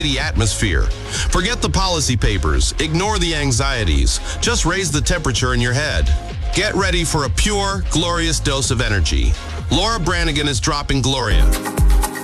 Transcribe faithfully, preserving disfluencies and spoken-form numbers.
The atmosphere. Forget the policy papers. Ignore the anxieties. Just raise the temperature in your head. Get ready for a pure, glorious dose of energy. Laura Branigan is dropping Gloria.